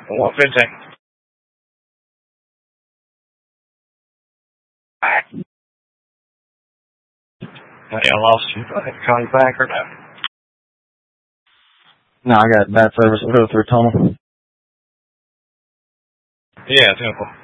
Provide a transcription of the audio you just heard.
115. I lost you. I can call you back or no? No, I got bad service. We'll go through tunnel. Yeah, Temple.